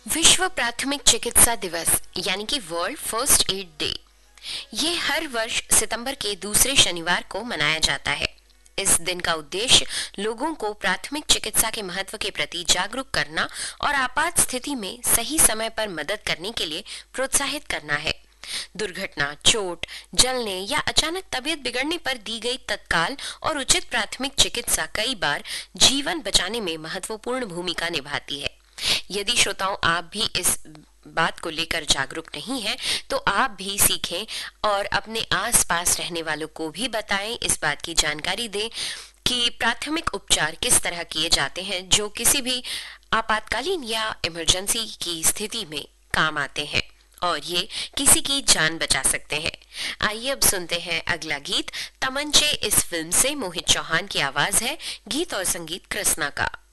विश्व प्राथमिक चिकित्सा दिवस यानी कि वर्ल्ड फर्स्ट एड डे ये हर वर्ष सितंबर के दूसरे शनिवार को मनाया जाता है। इस दिन का उद्देश्य लोगों को प्राथमिक चिकित्सा के महत्व के प्रति जागरूक करना और आपात स्थिति में सही समय पर मदद करने के लिए प्रोत्साहित करना है। दुर्घटना, चोट, जलने या अचानक तबीयत बिगड़ने पर दी गई तत्काल और उचित प्राथमिक चिकित्सा कई बार जीवन बचाने में महत्वपूर्ण भूमिका निभाती है। यदि श्रोताओं आप भी इस बात को लेकर जागरूक नहीं हैं, तो आप भी सीखें और अपने आसपास रहने वालों को भी बताएं, इस बात की जानकारी दें कि प्राथमिक उपचार किस तरह किए जाते हैं जो किसी भी आपातकालीन या इमरजेंसी की स्थिति में काम आते हैं और ये किसी की जान बचा सकते हैं। आइए अब सुनते हैं अगला गीत। तमंचे इस फिल्म से मोहित चौहान की आवाज है, गीत और संगीत कृष्णा का।